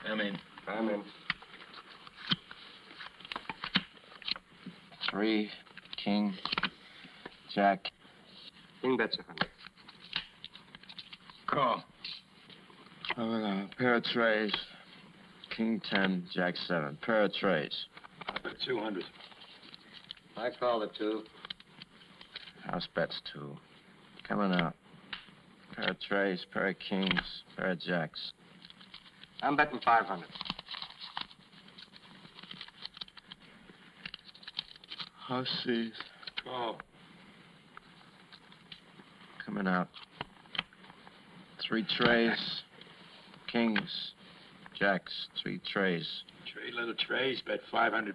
I'm in. I'm in. 3, king, jack. King bets 100. Call. A pair of trays. King 10, jack 7. Pair of trays. I bet 200. I call it 2. House bets 2. Coming out. Pair of trays, pair of kings, pair of jacks. I'm betting 500. House sees. Call. Coming out. 3 trays, kings, jacks, 3 trays. 3 little trays, bet $500.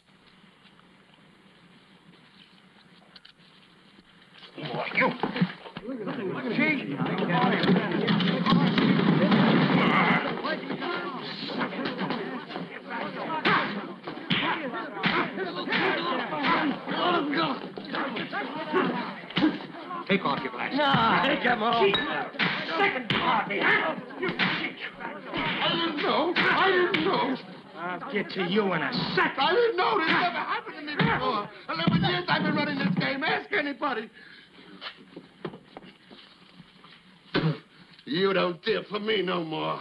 Take off your glasses. No. Take them off. Second party, huh? I didn't know. I'll get to you in a second. I didn't know. This never happened to me before. 11 years I've been running this game. Ask anybody. You don't dare for me no more.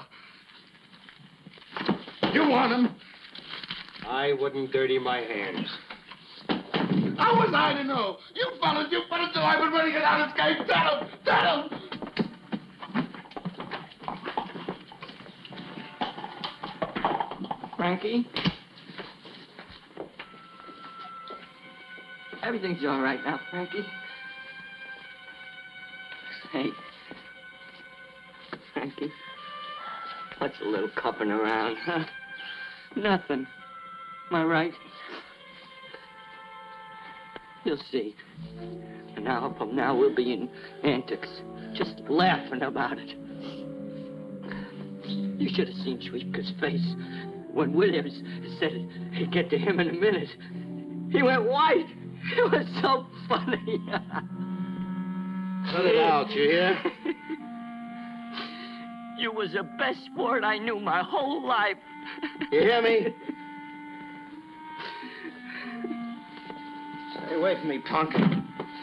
You want him? I wouldn't dirty my hands. How was I to know? You fellas know I've been running it out of this game. Tell him. Frankie? Everything's all right now, Frankie. Say, Frankie, what's a little cupping around, huh? Nothing. Am I right? You'll see. An hour from now, we'll be in antics, just laughing about it. You should have seen Schweika's face when Williams said he'd get to him in a minute. He went white. It was so funny. Cut it out, you hear? You was the best sport I knew my whole life. You hear me? Stay away from me, punk.